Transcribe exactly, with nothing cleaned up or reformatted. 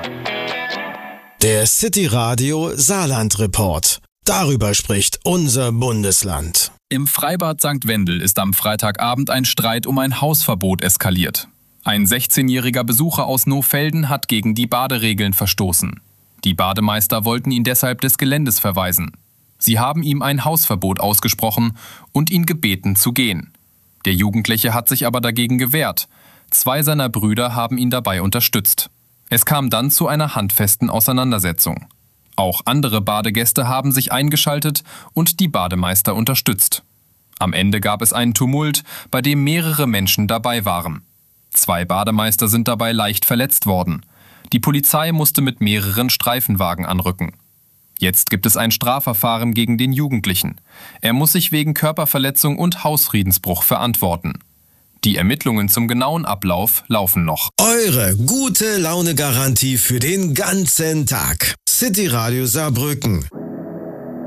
Der City Radio Saarland Report. Darüber spricht unser Bundesland. Im Freibad Sankt Wendel ist am Freitagabend ein Streit um ein Hausverbot eskaliert. Ein sechzehnjähriger Besucher aus Nohfelden hat gegen die Baderegeln verstoßen. Die Bademeister wollten ihn deshalb des Geländes verweisen. Sie haben ihm ein Hausverbot ausgesprochen und ihn gebeten zu gehen. Der Jugendliche hat sich aber dagegen gewehrt. Zwei seiner Brüder haben ihn dabei unterstützt. Es kam dann zu einer handfesten Auseinandersetzung. Auch andere Badegäste haben sich eingeschaltet und die Bademeister unterstützt. Am Ende gab es einen Tumult, bei dem mehrere Menschen dabei waren. Zwei Bademeister sind dabei leicht verletzt worden. Die Polizei musste mit mehreren Streifenwagen anrücken. Jetzt gibt es ein Strafverfahren gegen den Jugendlichen. Er muss sich wegen Körperverletzung und Hausfriedensbruch verantworten. Die Ermittlungen zum genauen Ablauf laufen noch. Eure gute Laune-Garantie für den ganzen Tag. City Radio Saarbrücken.